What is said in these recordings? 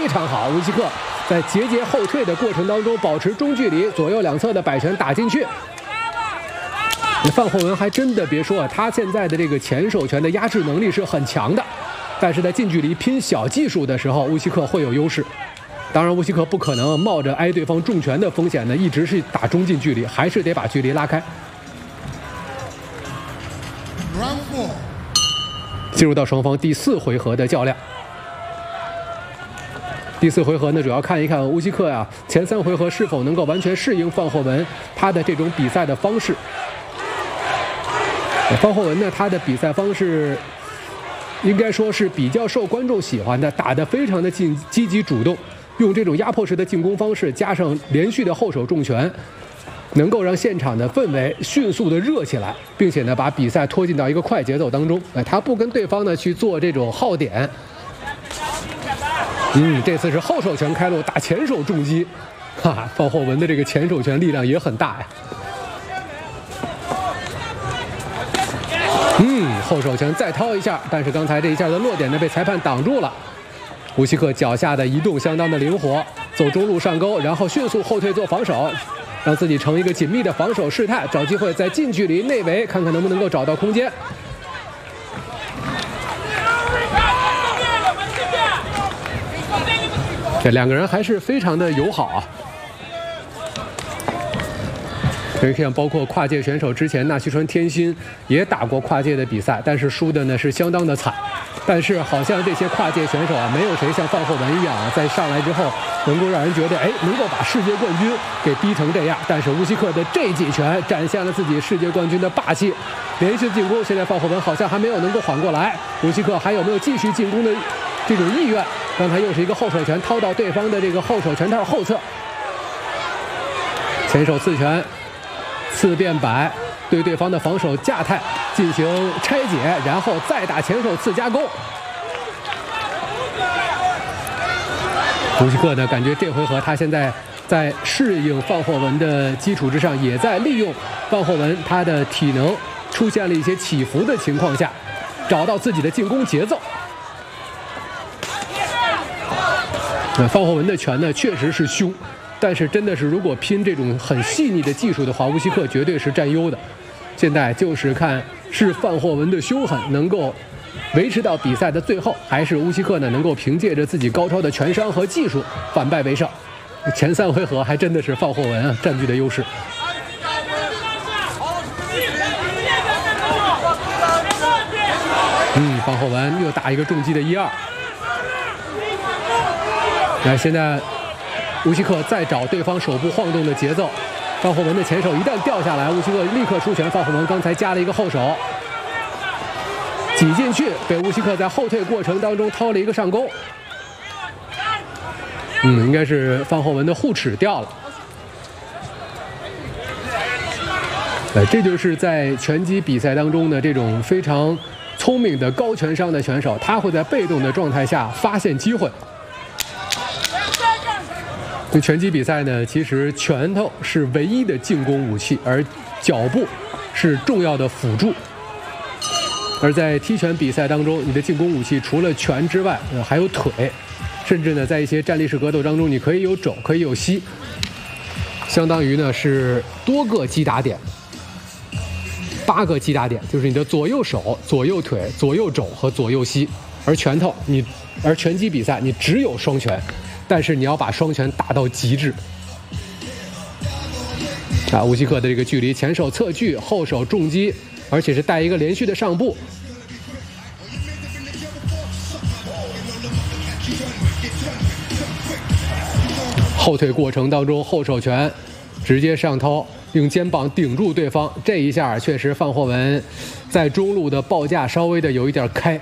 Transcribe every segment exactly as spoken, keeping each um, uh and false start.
常好。乌西克在节节后退的过程当中，保持中距离，左右两侧的摆拳打进去。范霍文还真的别说啊，他现在的这个前手拳的压制能力是很强的，但是在近距离拼小技术的时候，乌西克会有优势。当然，乌西克不可能冒着挨对方重拳的风险呢，一直是打中近距离，还是得把距离拉开。进入到双方第四回合的较量。第四回合呢，主要看一看乌西克啊，前三回合是否能够完全适应范霍文他的这种比赛的方式。范霍文呢，他的比赛方式应该说是比较受观众喜欢的，打得非常的积积极主动，用这种压迫式的进攻方式，加上连续的后手重拳，能够让现场的氛围迅速的热起来，并且呢，把比赛拖进到一个快节奏当中。哎，他不跟对方呢去做这种耗点。嗯，这次是后手拳开路，打前手重击，哈哈，范霍文的这个前手拳力量也很大呀。嗯，后手拳再掏一下，但是刚才这一下的落点呢被裁判挡住了。乌西克脚下的移动相当的灵活，走中路上勾，然后迅速后退做防守，让自己成一个紧密的防守事态，找机会在近距离内围看看能不能够找到空间。这两个人还是非常的友好啊。可以看，包括跨界选手之前纳西川天心也打过跨界的比赛，但是输的呢是相当的惨。但是好像这些跨界选手啊，没有谁像范霍文一样啊，在上来之后能够让人觉得哎，能够把世界冠军给逼成这样。但是乌西克的这几拳展现了自己世界冠军的霸气，连续进攻，现在范霍文好像还没有能够缓过来。乌西克还有没有继续进攻的这种意愿？刚才又是一个后手拳掏到对方的这个后手拳套后侧，前手刺拳。四变摆对对方的防守架态进行拆解，然后再打前手刺加勾。乌西克呢，感觉这回合他现在在适应范霍文的基础之上，也在利用范霍文他的体能出现了一些起伏的情况下，找到自己的进攻节奏。那范霍文的拳呢，确实是凶。但是真的是，如果拼这种很细腻的技术的话，乌西克绝对是占优的。现在就是看是范霍文的凶狠能够维持到比赛的最后，还是乌西克呢能够凭借着自己高超的拳商和技术反败为胜。前三回合还真的是范霍文啊占据的优势。嗯，范霍文又打一个重击的一二。那现在。乌西克再找对方手部晃动的节奏，范霍文的前手一旦掉下来，乌西克立刻出拳。范霍文刚才加了一个后手，挤进去，被乌西克在后退过程当中掏了一个上勾。嗯，应该是范霍文的护齿掉了。呃，这就是在拳击比赛当中的这种非常聪明的高拳商的选手，他会在被动的状态下发现机会。对拳击比赛呢，其实拳头是唯一的进攻武器，而脚步是重要的辅助。而在踢拳比赛当中，你的进攻武器除了拳之外，呃，还有腿，甚至呢，在一些站立式格斗当中，你可以有肘，可以有膝，相当于呢是多个击打点，八个击打点，就是你的左右手、左右腿、左右肘和左右膝。而拳头你，而拳击比赛你只有双拳。但是你要把双拳打到极致啊！乌西克的这个距离，前手侧距，后手重击，而且是带一个连续的上步。后退过程当中，后手拳直接上掏，用肩膀顶住对方，这一下确实范霍文在中路的报价稍微的有一点开。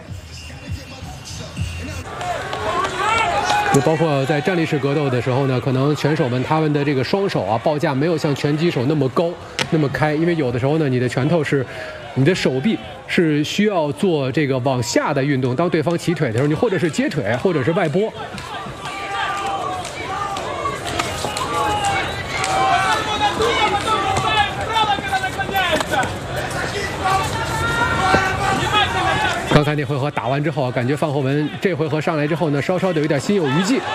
就包括在站立式格斗的时候呢，可能拳手们他们的这个双手啊报价没有像拳击手那么高那么开，因为有的时候呢，你的拳头是你的手臂是需要做这个往下的运动，当对方起腿的时候，你或者是接腿，或者是外拨。刚才那回合打完之后，感觉范霍文这回合上来之后呢，稍稍的有点心有余悸。